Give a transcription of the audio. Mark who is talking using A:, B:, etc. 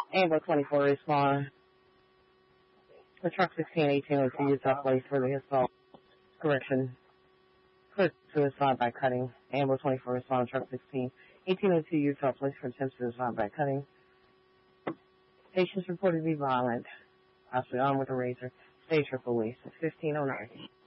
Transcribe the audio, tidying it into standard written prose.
A: Amber 24 respond. The truck 161802 Utah Place for the assault. Correction. Put suicide by cutting. Amber 24 respond. Truck 161802 Utah Place for attempted suicide by cutting. Patients reported to be violent. Possibly armed with a razor. Stage for police. 1509.